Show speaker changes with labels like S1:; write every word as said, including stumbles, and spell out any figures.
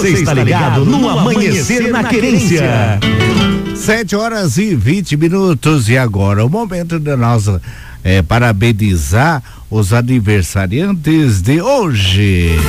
S1: Você está ligado no Amanhecer na Querência.
S2: Sete horas e vinte minutos e agora o momento da nossa é, parabenizar os aniversariantes de hoje.